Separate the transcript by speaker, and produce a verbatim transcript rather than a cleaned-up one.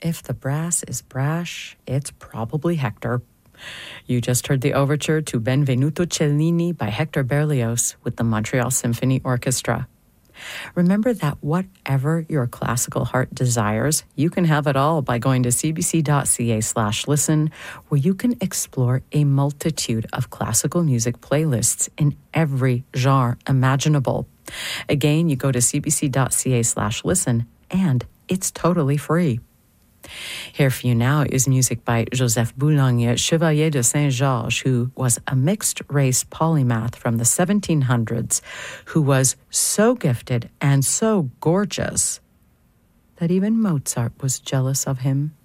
Speaker 1: If the brass is brash, it's probably Hector. You just heard the overture to Benvenuto Cellini by Hector Berlioz with the Montreal Symphony Orchestra. Remember that whatever your classical heart desires, you can have it all by going to cbc.ca slash listen, where you can explore a multitude of classical music playlists in every genre imaginable. Again, you go to cbc.ca slash listen, and it's totally free. Here for you now is music by Joseph Boulogne, Chevalier de Saint-Georges, who was a mixed-race polymath from the seventeen hundreds, who was so gifted and so gorgeous that even Mozart was jealous of him.